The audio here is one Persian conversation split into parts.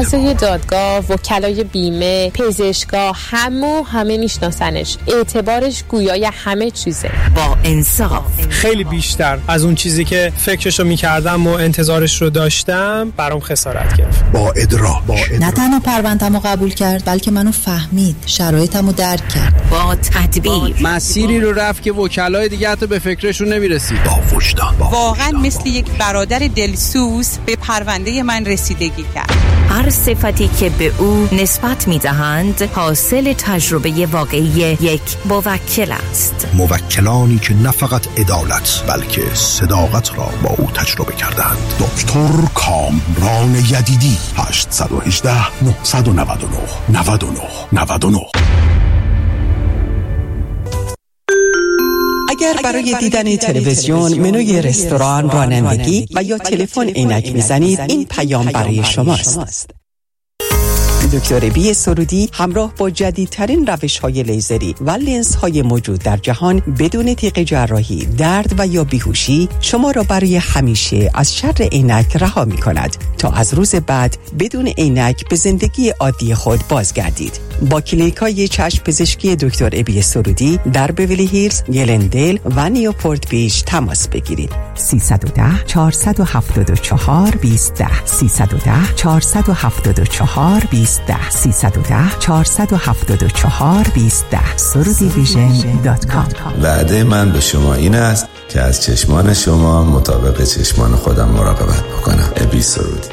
اعضای دادگاه، وکلای بیمه، پزشکا، همه میشناسنش. اعتبارش گویای همه چیزه. با انصاف، خیلی بیشتر از اون چیزی که فکرشو میکردم و انتظارش رو داشتم برام خسارت گرفت. با ادراک. نه تنها پرونده‌مو قبول کرد بلکه منو فهمید، شرایطمو درک کرد. با تدبیر، مسیری رو رفت که وکلای دیگه حتی به فکرشون نمیرسید. با وجدان. واقعا مثل یک برادر دلسوز به پرونده من رسیدگی کرد. هر صفتی که به او نسبت می‌دهند حاصل تجربه واقعی یک موکل است. موکلانی که نه فقط عدالت بلکه صداقت را با او تجربه کردند. دکتر کامران یدیدی. 818 999 99 99. اگر برای دیدن تلویزیون، منوی رستوران، رانندگی و یا تلفن عینک میزنید، این پیام برای شماست. دکتر بی سرودی همراه با جدیدترین روش‌های لیزری و لنزهای موجود در جهان بدون تیغ جراحی، درد و یا بیهوشی شما را برای همیشه از شر عینک رها می‌کند تا از روز بعد بدون عینک به زندگی عادی خود بازگردید. با کلینیک‌های چشم پزشکی دکتر ابی سرودی در بیولی هیلز، گلندل و نیوپورت بیچ تماس بگیرید. 310 474 20 310 474 20 310 474 20 surudivision.com. وعده من به شما این است که از چشمان شما مطابق چشمان خودم مراقبت بکنم. ابی سرودی.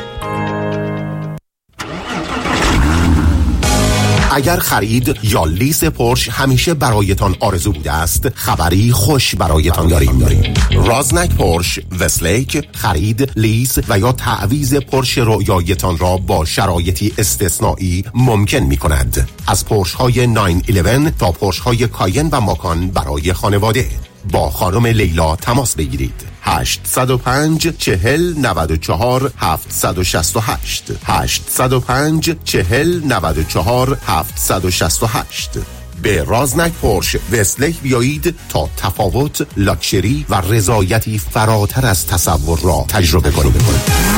اگر خرید یا لیز پورش همیشه برایتان آرزو بوده است، خبری خوش برایتان داریم. رازنک پورش وستلیک خرید، لیز و یا تعویض پورش رویایتان را با شرایطی استثنایی ممکن می کند. از پورش های 911 تا پورش های کاین و ماکان برای خانواده. با خانم لیلا تماس بگیرید. 805 40 94 768 805 40 94 768. به رازنک پورش وستلیک بیایید تا تفاوت، لاکچری و رضایتی فراتر از تصور را تجربه کنید.